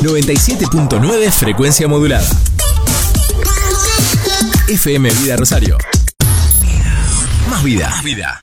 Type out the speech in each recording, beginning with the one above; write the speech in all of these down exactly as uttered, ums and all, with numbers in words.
noventa y siete punto nueve frecuencia modulada. F M Vida Rosario. Más vida. Más vida.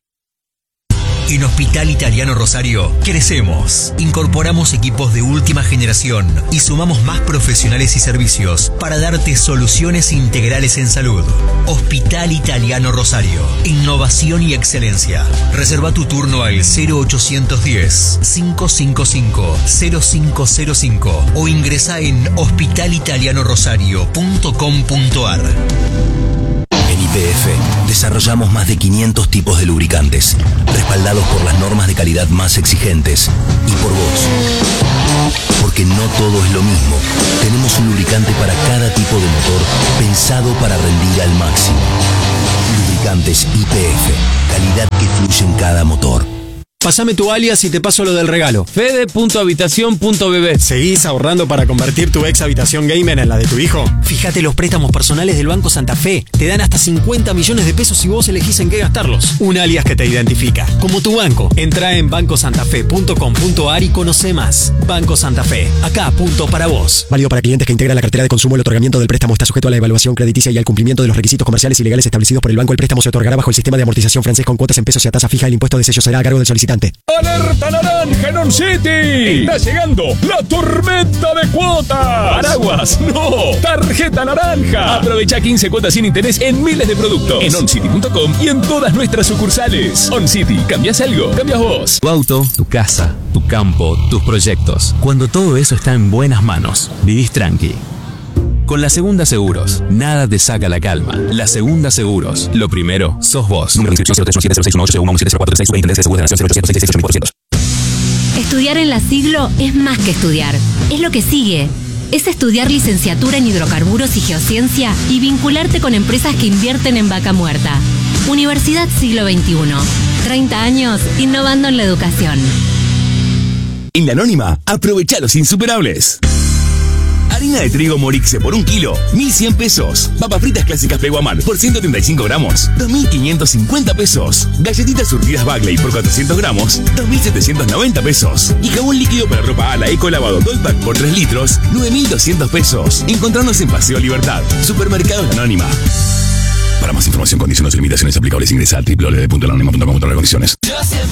En Hospital Italiano Rosario crecemos, incorporamos equipos de última generación y sumamos más profesionales y servicios para darte soluciones integrales en salud. Hospital Italiano Rosario, innovación y excelencia. Reserva tu turno al cero ochocientos diez, cinco cinco cinco, cero cinco cero cinco o ingresa en hospital italiano rosario punto com punto ar. En Y P F desarrollamos más de quinientos tipos de lubricantes, respaldados por las normas de calidad más exigentes y por vos. Porque no todo es lo mismo. Tenemos un lubricante para cada tipo de motor, pensado para rendir al máximo. Lubricantes Y P F, calidad que fluye en cada motor. Pásame tu alias y te paso lo del regalo. Fede punto habitación punto b b. ¿Seguís ahorrando para convertir tu ex habitación gamer en la de tu hijo? Fíjate los préstamos personales del Banco Santa Fe. Te dan hasta cincuenta millones de pesos si vos elegís en qué gastarlos. Un alias que te identifica, como tu banco. Entrá en banco santa fe punto com punto ar y conoce más. Banco Santa Fe, acá punto para vos. Válido para clientes que integran la cartera de consumo. El otorgamiento del préstamo está sujeto a la evaluación crediticia y al cumplimiento de los requisitos comerciales y legales establecidos por el banco. El préstamo se otorgará bajo el sistema de amortización francés con cuotas en pesos y a tasa fija. El impuesto de sello será a cargo del solicitante. ¡Alerta naranja en On City! Está llegando la tormenta de cuotas. ¡Paraguas! ¡No! ¡Tarjeta naranja! Aprovecha quince cuotas sin interés en miles de productos. En oncity punto com y en todas nuestras sucursales. On City, ¿cambias algo? Cambias vos. Tu auto, tu casa, tu campo, tus proyectos. Cuando todo eso está en buenas manos, vivís tranqui. Con la Segunda Seguros, nada te saca la calma. La Segunda Seguros, lo primero, sos vos. Número de inscripción cero tres uno siete cero seis uno ocho cero uno siete cero cuatro tres seis. Superintendencia de Seguros de la Nación cero ochocientos seis seis ocho mil cuatrocientos. Estudiar en la Siglo es más que estudiar. Es lo que sigue. Es estudiar licenciatura en hidrocarburos y geociencia y vincularte con empresas que invierten en vaca muerta. Universidad Siglo veintiuno. treinta años innovando en la educación. En La Anónima, aprovecha los insuperables. Harina de trigo Morixe por un kilo, mil cien pesos. Papas fritas clásicas Peguamar por ciento treinta y cinco gramos, dos mil quinientos cincuenta pesos. Galletitas surtidas Bagley por cuatrocientos gramos, dos mil setecientos noventa pesos. Y jabón líquido para ropa Ala Eco Lavado Goldpack por tres litros, nueve mil doscientos pesos. Encontrarnos en Paseo Libertad, Supermercados La Anónima. Para más información, condiciones y limitaciones aplicables, ingresa a doble u doble u doble u punto la anónima punto com. Condiciones.